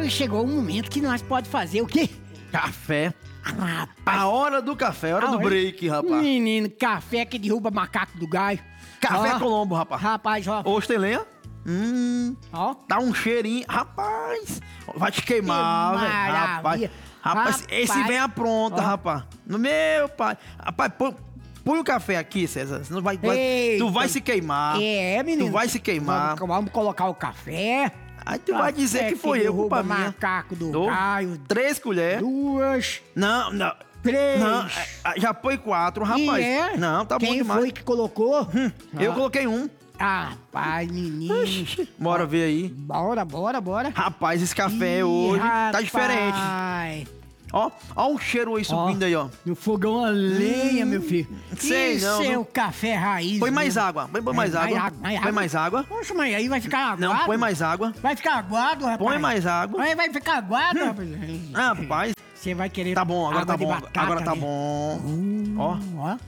Agora chegou o momento que nós pode fazer o quê? Café. Rapaz, A hora do café, a hora do break, rapaz. Menino, café que derruba macaco do galho. Café Ó, Colombo, rapaz. Rapaz, ó. Hoje tem lenha? Ó. Dá um cheirinho. Rapaz, vai te queimar, Que velho. maravilha. Rapaz, esse vem à pronta, Ó. rapaz. No meu pai. Rapaz, põe o café aqui, César. Senão Eita. tu vai se queimar. É, menino. Tu vai se queimar. Vamos colocar o café. Aí tu vai dizer Café que foi eu, derruba culpa minha. macaco do Dou galho. 3 colheres. 2, Não. 3. Não, já põe 4, rapaz. É? Não, tá bom Quem demais. foi que colocou? Eu coloquei 1. Rapaz, menino. Bora ver aí. Bora. Rapaz, esse café hoje tá diferente. Rapaz. Ó o cheiro aí subindo aí, ó. No fogão a lenha, meu filho. sei Isso não, é viu? o café raiz. Põe mais mesmo. água. Põe mais água. Põe mais água. Poxa, mas aí vai ficar aguado. Não, põe mais água. Vai ficar aguado, rapaz. Põe mais água. Aí vai ficar aguado, rapaz. Rapaz, Você vai querer tá bom, agora água tá de bom. batata, Agora tá né? bom. Ó, Ó.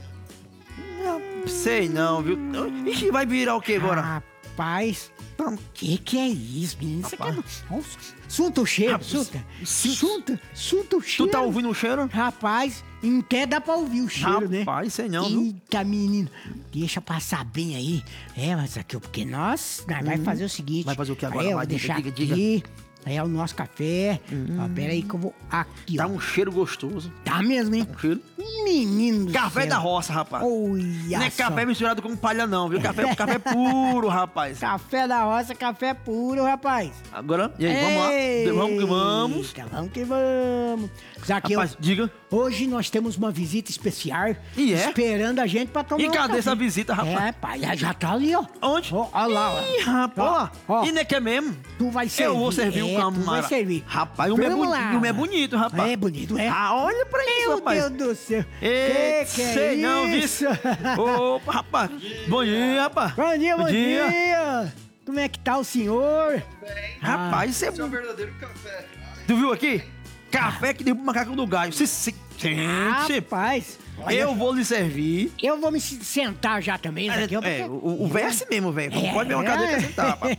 sei não, viu? Ixi, vai virar o que agora? Rapaz, que é isso, menino? Isso aqui é... Nossa, sunta o cheiro, Rapaz, sunta o Tu cheiro. tá ouvindo o cheiro? Rapaz, em pé dá pra ouvir o cheiro, né? Rapaz, sei não, viu? Eita, menino, deixa passar bem aí. Mas aqui, porque nós vai fazer o seguinte. Vai fazer o que agora? Eu Vai, vou deixar diga. aqui. Aí é o nosso café. Ó, pera aí que eu vou... Aqui, Tá ó. um cheiro gostoso. Tá mesmo, hein? Um cheiro. Menino do Café céu. da roça, rapaz. Olha Não é só. café misturado com palha não, viu? Café puro, rapaz. Café da roça, café puro, rapaz. Agora, e aí, vamos lá? Vamos que vamos. Eita, vamos que vamos. Zaqueu, Rapaz, diga. hoje nós temos uma visita especial. E é? Esperando a gente pra tomar E um cadê café. essa visita, rapaz? É, pai, já tá ali, ó. Onde? Ó lá, ó. Ih, rapaz. Ó. E não é que é mesmo? Tu vai servir. Eu vou servir um Tu vai camarada. servir. Rapaz, o meu Vamos lá. é bonito, rapaz. É bonito, é? Ah, olha pra isso, Meu rapaz. Deus do céu. Ei, Que é sei não, viu? isso? Opa, rapaz. Bom dia, rapaz. Bom dia. Como é que tá o senhor? Rapaz, isso é Esse é um bom. verdadeiro café. Tu viu aqui? Café que derruba o macaco do galho. Sente. Rapaz. olha, Eu vou lhe servir. Eu vou me sentar já também, Zaqueu. porque- O velho é assim mesmo, velho. Não pode ver uma cadeira pra sentar, rapaz.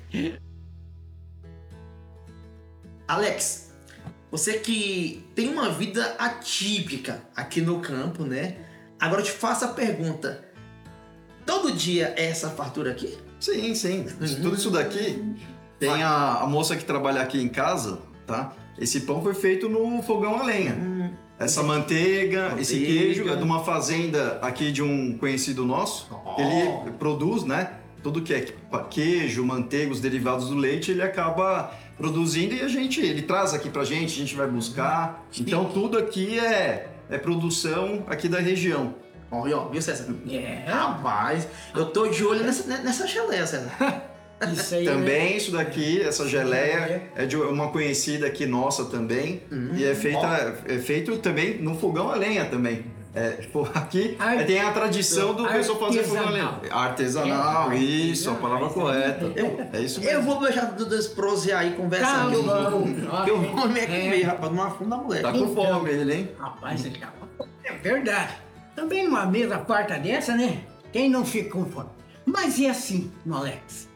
Alex, você que tem uma vida atípica aqui no campo, né? Agora eu te faço a pergunta. Todo dia é essa fartura aqui? Sim. Tudo isso daqui tem a moça que trabalha aqui em casa, tá? Esse pão foi feito no fogão a lenha. Essa manteiga, esse queijo é de uma fazenda aqui de um conhecido nosso. Ele produz, né? Tudo que é queijo, manteiga, os derivados do leite, ele acaba produzindo e ele traz aqui pra gente, a gente vai buscar. Então tudo aqui é produção aqui da região. Olha, ó, viu, César? Rapaz, eu tô de olho nessa geleia, César. Isso aí, Também isso daqui, essa geleia, é de uma conhecida aqui nossa também. E é feito também no fogão a lenha também. Aqui tem a tradição do pessoal fazer fogão a lenha. Artesanal, isso, a palavra correta. É isso mesmo. Eu vou deixar do desprosear aí conversando. Que eu vou me comer, rapaz, numa funda da mulher. Tá com fome ele, hein? Rapaz, é verdade. Também numa mesa farta dessa, né? Quem não fica com fome? Mas e assim, no Alex?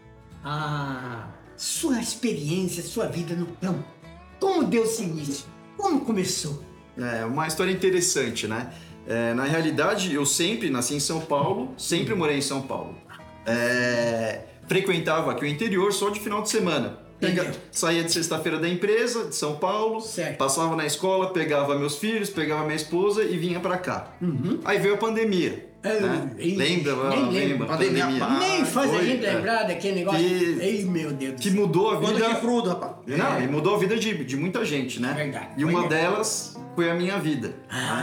Sua experiência, sua vida no campo. Como deu-se início? Como começou? É uma história interessante, né? Na realidade, eu sempre nasci em São Paulo, sempre morei em São Paulo. Frequentava aqui o interior só de final de semana. Saía de sexta-feira da empresa, de São Paulo, Certo. passava na escola, pegava meus filhos, pegava minha esposa e vinha pra cá. Aí veio a pandemia. Né? Lembra? Nem lembro. Lembra? Pandemia. Nem faz a foi, gente lembrar daquele negócio. Que- Ei, meu Deus do Que céu. mudou a Quando vida. de fruto, rapaz. Não, e mudou a vida de muita gente, né? Verdade. E uma Foi delas foi a minha vida.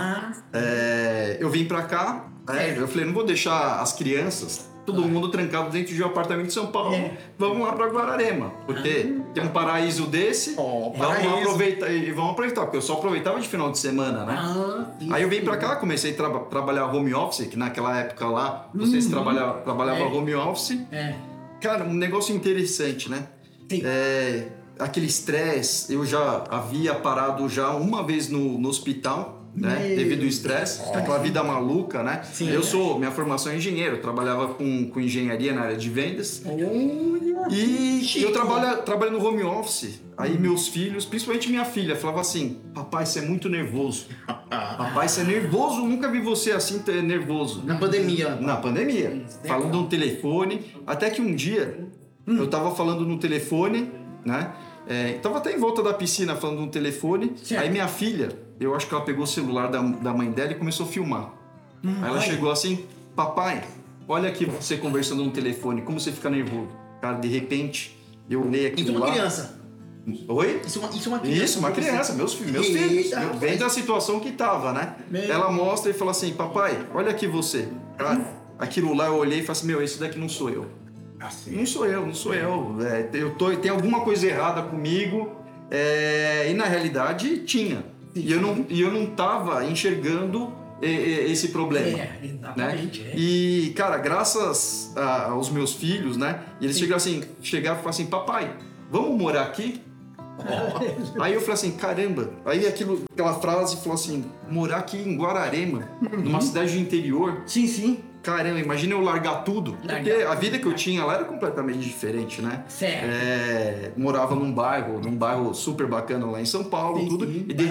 Eu vim pra cá, eu falei, não vou deixar as crianças, todo mundo trancado dentro de um apartamento de São Paulo. Vamos lá pra Guararema, porque tem um paraíso desse, vamos aproveitar, porque eu só aproveitava de final de semana, né? Aí eu vim pra cá, comecei a trabalhar home office, que naquela época lá, vocês trabalhavam home office. Cara, um negócio interessante, né? Sim. Aquele estresse, eu já havia parado já uma vez no hospital, né? Devido ao estresse, aquela vida maluca, né? Sim. Minha formação é engenheiro, eu trabalhava com engenharia na área de vendas. E Chico. eu trabalho no home office. Aí meus filhos, principalmente minha filha, falavam assim: papai, você é muito nervoso. Papai, você é nervoso, nunca vi você assim nervoso. Na pandemia. Na pandemia. Falando no telefone. Até que um dia, eu tava falando no telefone, né? Tava até em volta da piscina falando no telefone. Certo. Aí minha filha, eu acho que ela pegou o celular da mãe dela e começou a filmar. Aí ela chegou assim: papai, olha aqui você conversando no telefone, como você fica nervoso. Cara, de repente, eu olhei aqui Isso é lá. uma criança. Oi? Isso é uma criança. Isso, uma criança, meus filhos. Eita, Vem da situação que tava, né? Ela mostra e fala assim: papai, olha aqui você. Cara, aquilo lá eu olhei e falei assim: meu, esse daqui não sou eu. Não sou eu. Tem alguma coisa errada comigo. E na realidade tinha. E eu não tava enxergando esse problema. Exatamente. Né? E, cara, graças aos meus filhos, né? Eles chegaram e falaram assim: papai, vamos morar aqui? Aí eu falei assim: caramba. Aí aquela frase falou assim: morar aqui em Guararema, numa cidade do interior. Sim. Caramba, imagina eu largar tudo. Porque a vida que eu tinha lá era completamente diferente, né? Certo. Morava num bairro super bacana lá em São Paulo, tudo. Sim. E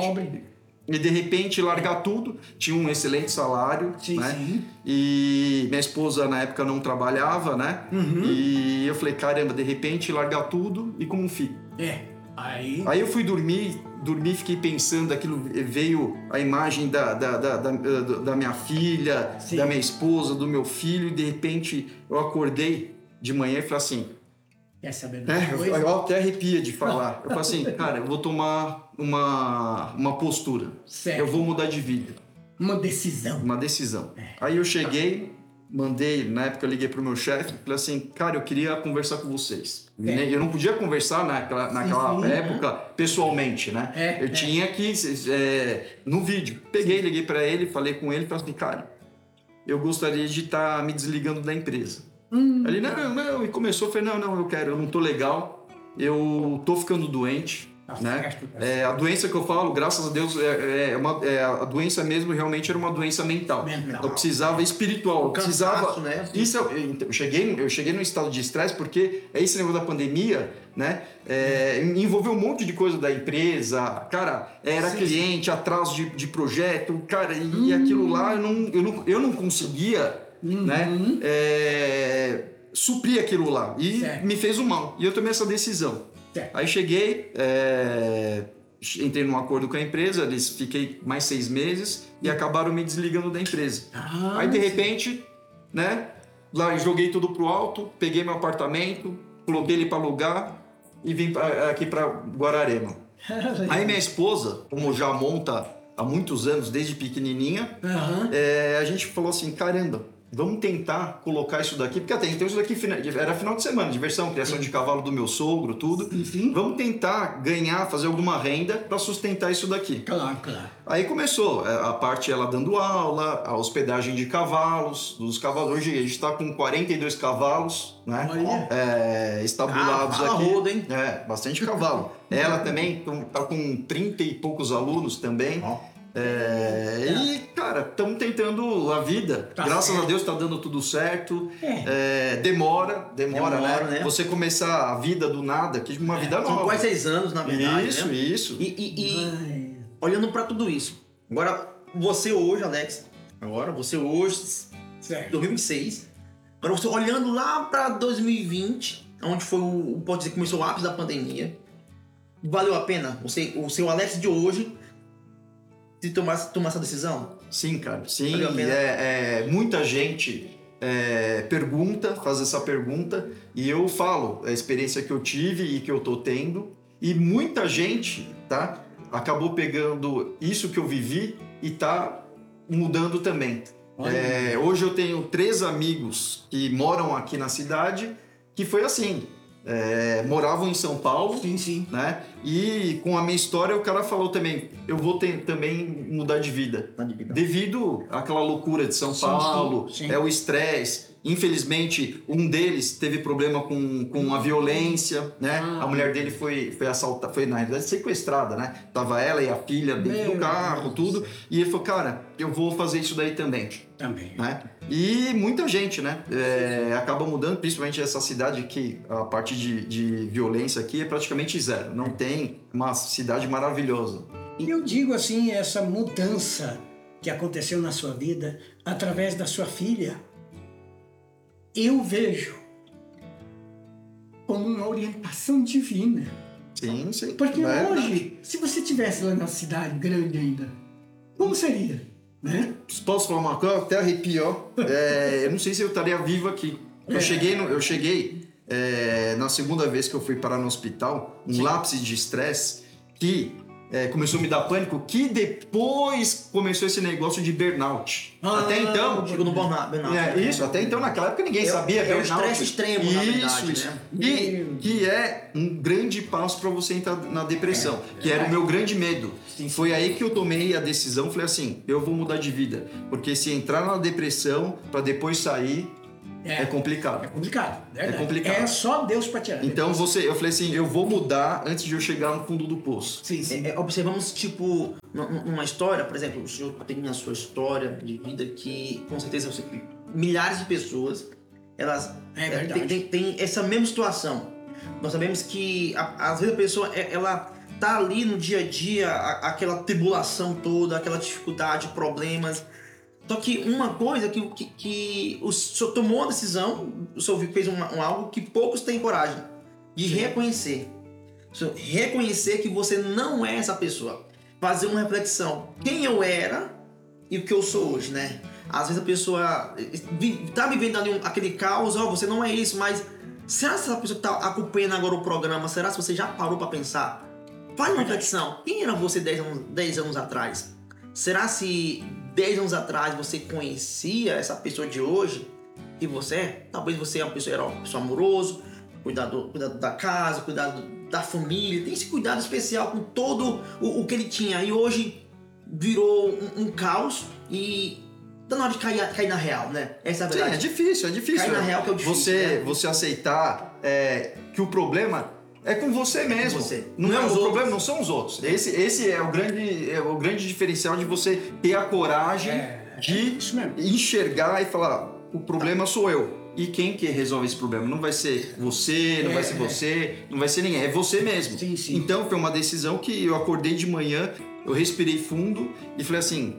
de repente largar tudo. Tinha um excelente salário, né? Sim. E minha esposa na época não trabalhava, né? E eu falei: caramba, de repente largar tudo e como fica? Aí eu fui dormir, fiquei pensando, aquilo veio a imagem da minha filha, Sim. da minha esposa, do meu filho, e de repente eu acordei de manhã e falei assim: Quer saber de uma coisa? eu até arrepia de falar. Eu falei assim: cara, eu vou tomar uma postura. Certo. Eu vou mudar de vida. Uma decisão. Uma decisão. Aí eu cheguei, na época eu liguei pro meu chefe, falei assim: cara, eu queria conversar com vocês. Eu não podia conversar naquela época pessoalmente, né? Eu tinha que, no vídeo. Liguei pra ele, falei com ele, falei assim: cara, eu gostaria de estar me desligando da empresa. Ele: não, e começou, eu falei: não, eu não tô legal, eu tô ficando doente. Né? A doença que eu falo, graças a Deus, a doença mesmo realmente era uma doença mental. Eu precisava espiritual, eu precisava. Né? Isso eu cheguei num estado de estresse porque esse negócio da pandemia, né? Envolveu um monte de coisa da empresa, cara, era cliente, atraso de projeto, cara, e aquilo lá eu não conseguia, né? Suprir aquilo lá e me fez um mal. E eu tomei essa decisão. Aí cheguei, entrei num acordo com a empresa, fiquei mais 6 meses e acabaram me desligando da empresa. Aí de repente, né, lá joguei tudo pro alto, peguei meu apartamento, coloquei ele para alugar e vim aqui para Guararema. Aí minha esposa, como já monta há muitos anos, desde pequenininha, a gente falou assim: caramba, vamos tentar colocar isso daqui, porque até então isso daqui era final de semana, diversão, criação de cavalo do meu sogro, tudo. Sim. Vamos tentar fazer alguma renda para sustentar isso daqui. Claro. Aí começou a parte ela dando aula, a hospedagem de cavalos, dos cavalos. Hoje a gente está com 42 cavalos, né? Estabulados aqui. Roda, hein? Bastante cavalo. Ela também está com 30 e poucos alunos também. E, cara, estamos tentando a vida. Graças a Deus tá dando tudo certo. Demora, né? Você começar a vida do nada, que uma vida nova. São quase 6 anos, na verdade. Isso. E olhando pra tudo isso. Agora, você hoje, Alex. Certo. 2026. Agora, você olhando lá pra 2020, onde foi pode dizer que começou o ápice da pandemia. Valeu a pena? O seu Alex de hoje de tomar essa decisão? Sim, cara. Sim. Muita gente faz essa pergunta, e eu falo a experiência que eu tive e que eu tô tendo, e muita gente, tá, acabou pegando isso que eu vivi e tá mudando também. Hoje eu tenho 3 amigos que moram aqui na cidade, que foi assim. Moravam em São Paulo, Sim. né? E com a minha história o cara falou também: eu vou também mudar de vida, devido àquela loucura de São Paulo, sim. o estresse. Infelizmente, um deles teve problema com a violência, né? A mulher dele foi assaltada, foi na realidade sequestrada, né? Tava ela e a filha dentro do carro, tudo. E ele falou, cara, eu vou fazer isso daí também. Também. Né? E muita gente, né? Acaba mudando, principalmente essa cidade que a parte de violência aqui é praticamente zero. Não tem uma cidade maravilhosa. E eu digo assim, essa mudança que aconteceu na sua vida através da sua filha, eu vejo como uma orientação divina. Sim, sim. Porque É hoje, se você estivesse lá na cidade grande ainda, como seria? Né? Posso falar uma coisa? Até arrepiou. Eu não sei se eu estaria vivo aqui. Eu cheguei na segunda vez que eu fui parar no hospital, um lapse de estresse que começou a me dar pânico, que depois começou esse negócio de burnout. Até então... Chegou no burnout. Isso, até então naquela época ninguém sabia É o burnout. estresse extremo, na verdade, Isso. né? Que é um grande passo para você entrar na depressão, que era o meu grande medo. Foi aí que eu tomei a decisão, falei assim, eu vou mudar de vida, porque se entrar na depressão para depois sair é complicado. É complicado, verdade. É complicado. É só Deus para tirar. Então eu falei assim, eu vou mudar antes de eu chegar no fundo do poço. Sim, sim. Observamos, tipo, numa história, por exemplo, o senhor tem na sua história de vida que, com certeza, eu sei que milhares de pessoas, elas têm essa mesma situação. Nós sabemos que, às vezes, a pessoa, ela tá ali no dia a dia, aquela tribulação toda, aquela dificuldade, problemas. Só que uma coisa que o senhor tomou uma decisão, o senhor fez algo que poucos têm coragem de reconhecer. Reconhecer que você não é essa pessoa. Fazer uma reflexão. Quem eu era e o que eu sou hoje, né? Às vezes a pessoa tá vivendo ali aquele caos, você não é isso, mas será que essa pessoa que tá acompanhando agora o programa, será que você já parou para pensar? Faz uma reflexão. Quem era você 10 anos atrás? Será se 10 anos atrás você conhecia essa pessoa de hoje que você é? Talvez você era uma pessoa amorosa, cuidado da casa, cuidado da família, tem esse cuidado especial com todo o que ele tinha. E hoje virou um caos e tá na hora de cair na real, né? Essa é a verdade. Sim, é difícil. Cair na real que é o difícil. Você aceitar que o problema é com você mesmo. Você. Não é o os problema outros. não são os outros. Esse é o grande diferencial de você ter a coragem de isso mesmo. enxergar e falar, o problema sou eu. E quem que resolve esse problema? Não vai ser você, não vai ser você, não vai ser ninguém. É você mesmo. Sim, sim. Então foi uma decisão que eu acordei de manhã, eu respirei fundo e falei assim,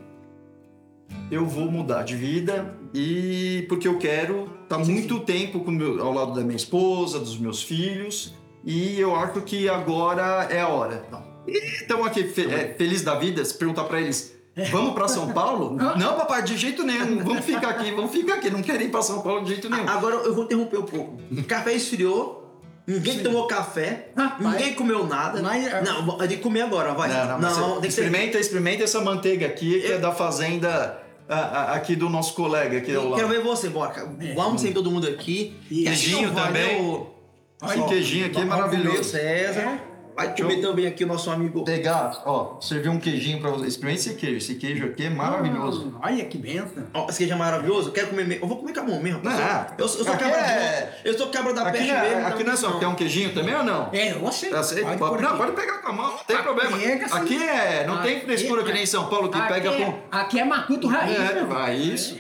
eu vou mudar de vida e porque eu quero estar muito tempo ao lado da minha esposa, dos meus filhos, e eu acho que agora é a hora. E estamos aqui feliz da vida, se perguntar para eles, vamos para São Paulo? Não, papai, de jeito nenhum, vamos ficar aqui, não quero ir para São Paulo de jeito nenhum. Agora eu vou interromper um pouco. O café esfriou, ninguém tomou café, ninguém comeu nada. Não, tem que comer agora, vai. Não, tem que ser... experimenta essa manteiga aqui, que é da fazenda aqui do nosso colega aqui ao lado. Quero ver você, bora. Vamos sem todo mundo aqui. Queijinho também. Esse queijinho aqui é maravilhoso. César. Vai comer também aqui o nosso amigo. Pegar, servir um queijinho pra você. Experimente esse queijo. Esse queijo aqui é maravilhoso. Olha que benção. Esse queijo é maravilhoso. Quero comer mesmo. Eu vou comer com a mão mesmo. Eu sou cabra da peste mesmo. Aqui não é só. Quer um queijinho também ou não? Você. Pode pegar com a mão, não tem problema. Aqui não tem frescura que nem em São Paulo que pega com. Aqui é macuto raiz. Isso.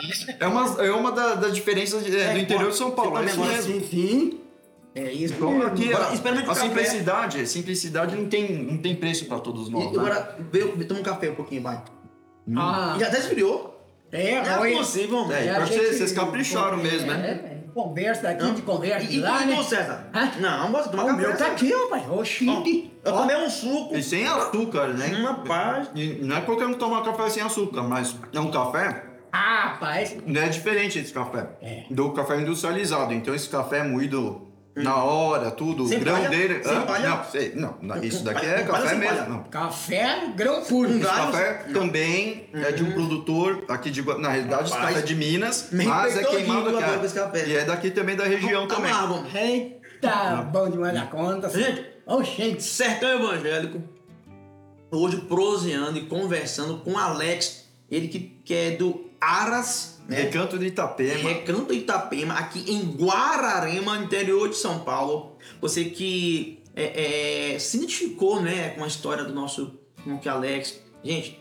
É uma das diferenças do interior de São Paulo. É isso mesmo. Sim. É isso. Então, aqui, experimenta a café. simplicidade não tem preço para todos nós. Agora, toma um café um pouquinho, vai. Já até esfriou. Não é possível, mano. Vocês capricharam mesmo, né? Conversa daqui, de conversa de lá, né? César? Não, bota tomar O café. meu tá aqui, rapaz. Oxi. Eu tomei um suco. E sem açúcar, né? Rapaz. Não é qualquer um que toma café sem açúcar, mas é um café. Rapaz. É diferente esse café. Do café industrializado. Então esse café é moído na hora, tudo. Sem o grão palha? dele. Sem palha? Não, isso daqui é Com palha café sem mesmo. palha? Não. Café, grão puro. Esse café também é de um produtor aqui na realidade, esse café é de Minas, mas é queimado aqui. E é daqui também da região também. Eita, bom demais da conta. Gente, Sertão Evangélico, hoje proseando e conversando com Alex, ele que é do Aras né? Recanto de Itapema. Recanto de Itapema, aqui em Guararema, interior de São Paulo. Você que se identificou, né, com a história do nosso que Alex. Gente,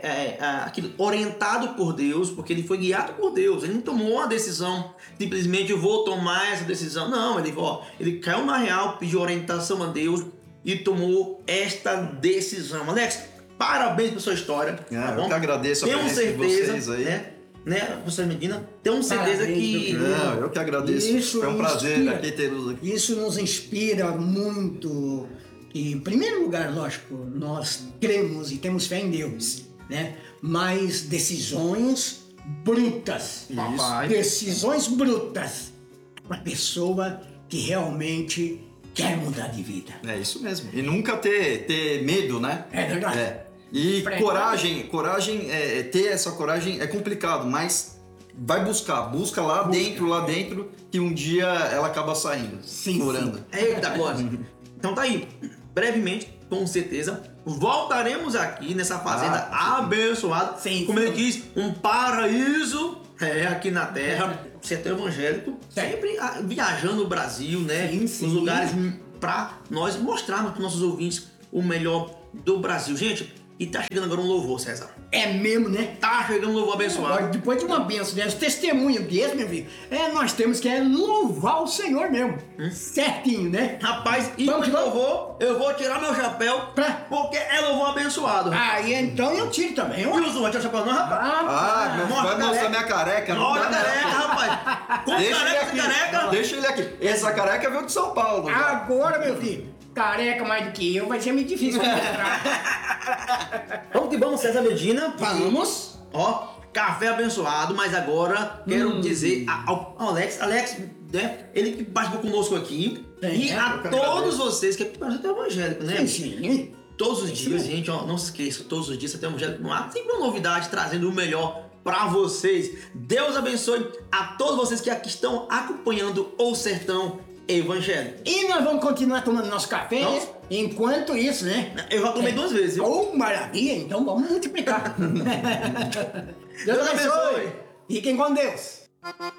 aquilo orientado por Deus, porque ele foi guiado por Deus. Ele não tomou uma decisão, simplesmente eu vou tomar essa decisão. Não, ele caiu na real, pediu orientação a Deus e tomou esta decisão. Alex, parabéns pela sua história. Tá bom? Eu que agradeço a presença de vocês aí. Né, professor Medina? Tenho certeza que... Não, eu que agradeço. Foi um prazer aqui tê-los aqui. Isso nos inspira muito. E, em primeiro lugar, lógico, nós cremos e temos fé em Deus, né? Mas decisões brutas. Decisões brutas. Uma pessoa que realmente quer mudar de vida. É isso mesmo. E nunca ter medo, né? É verdade. E coragem, ter essa coragem é complicado, mas busca lá dentro, que um dia ela acaba saindo, morando. Eita, glória. Então tá aí, brevemente, com certeza, voltaremos aqui nessa fazenda abençoada, como ele diz, um paraíso aqui na terra, sertão evangélico, sempre viajando o Brasil, né, nos lugares para nós mostrarmos para os nossos ouvintes o melhor do Brasil. Gente, e tá chegando agora um louvor, César. É mesmo, né? Tá chegando um louvor abençoado. Depois de uma bênção dessa, testemunho desse, meu filho, nós temos que louvar o Senhor mesmo. Certinho, né? Rapaz, e com louvor, eu vou tirar meu chapéu, porque é louvor abençoado. Aí, então eu tiro também. E o Zuma, tira o chapéu não, rapaz? Vai mostrar minha careca. Olha a careca, rapaz. Com careca. Deixa ele aqui. Essa careca veio de São Paulo. Agora, meu filho, careca mais do que eu, vai ser muito difícil encontrar. Vamos que vamos, César Medina. Vamos. Ó, café abençoado, mas agora quero dizer ao Alex, né, ele que participou conosco aqui, e a todos vocês, que é o evangélico, né? Sim. Todos os dias, gente, ó, não se esqueça, todos os dias você tem um evangélico no ar, sempre uma novidade, trazendo o melhor pra vocês. Deus abençoe a todos vocês que aqui estão acompanhando o Sertão Evangélico. E nós vamos continuar tomando nosso café, né? Enquanto isso, né? Eu já tomei 2 vezes, viu? Oh, maravilha! Então vamos multiplicar. Deus abençoe! Fiquem com Deus!